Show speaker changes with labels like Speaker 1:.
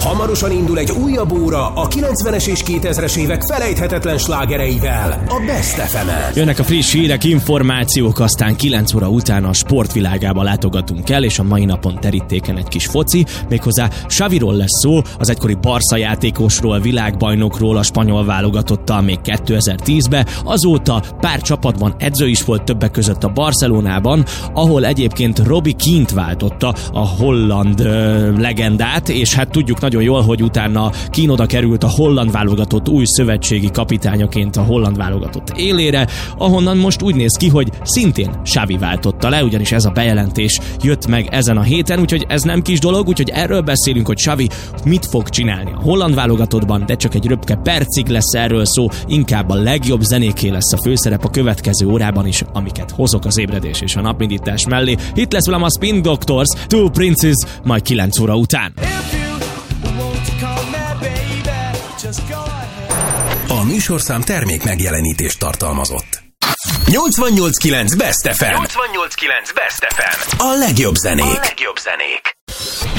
Speaker 1: Hamarosan indul egy újabb óra a 90-es és 2000-es évek felejthetetlen slágereivel, a Best FM-en.
Speaker 2: Jönnek a friss hírek, információk, aztán 9 óra után a sportvilágába látogatunk el, és a mai napon terítéken egy kis foci, méghozzá Xaviról lesz szó, az egykori Barca játékosról, világbajnokról, a spanyol válogatottal még 2010-ben. Azóta pár csapatban edző is volt, többek között a Barcelonában, ahol egyébként Robbie Keane-t váltotta, a holland legendát, és hát tudjuk nagyon jól, hogy utána Keane oda került a holland válogatott új szövetségi kapitányaként a holland válogatott élére, ahonnan most úgy néz ki, hogy szintén Xavi váltotta le, ugyanis ez a bejelentés jött meg ezen a héten, úgyhogy ez nem kis dolog, úgyhogy erről beszélünk, hogy Xavi mit fog csinálni a holland válogatottban, de csak egy röpke percig lesz erről szó, inkább a legjobb zenéké lesz a főszerep a következő órában is, amiket hozok az ébredés és a napindítás mellé. Itt lesz velem a Spin Doctors, Two Princes, majd 9 óra után.
Speaker 1: A műsorszám termék megjelenítést tartalmazott. 88.9 Best FM. 88.9 Best FM. A legjobb zenék.